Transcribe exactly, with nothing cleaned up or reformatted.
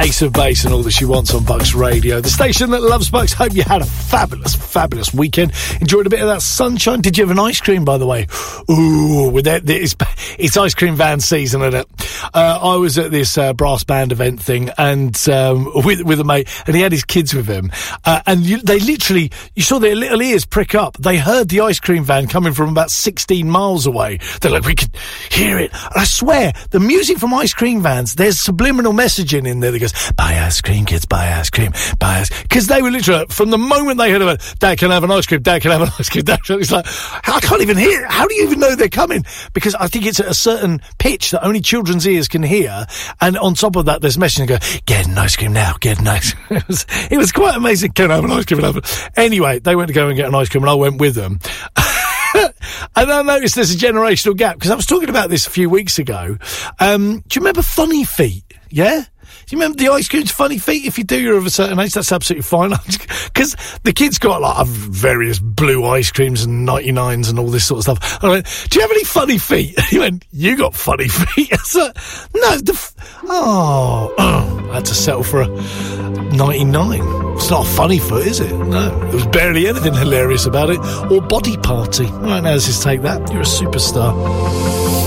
Ace of Base and all that she wants on Bucks Radio. The station that loves Bucks. Hope you had a fabulous, fabulous weekend. Enjoyed a bit of that sunshine. Did you have an ice cream, by the way? Ooh, with that, it's, it's ice cream van season, isn't it? Uh, I was at this uh, brass band event thing and um, with with a mate, and he had his kids with him. Uh, and you, they literally, you saw their little ears prick up. They heard the ice cream van coming from about sixteen miles away. They're like, we could hear it. And I swear, the music from ice cream vans, there's subliminal messaging in there that goes, buy ice cream, kids, buy ice cream, buy ice cream. Because they were literally, from the moment they heard about, Dad can have an ice cream, Dad can have an ice cream, Dad can, it's like, I can't even hear it. How do you even know they're coming? Because I think it's at a certain pitch that only children's ears can hear. And on top of that, there's messaging go, get an ice cream now, get an ice cream. It was, it was quite amazing. Can I have an ice cream? Anyway, they went to go and get an ice cream and I went with them. And I noticed there's a generational gap because I was talking about this a few weeks ago. Um, do you remember Funny Feet? Yeah? Do you remember the ice cream's Funny Feet? If you do, you're of a certain age, that's absolutely fine. Because the kids got like various blue ice creams and ninety-nines and all this sort of stuff. I went, do you have any Funny Feet? He went, you got Funny Feet? So, no, the... F- oh, oh, I had to settle for a ninety-nine. It's not a funny foot, is it? No. There was barely anything hilarious about it. Or Body Party. Right, now, let's just take that. You're a superstar.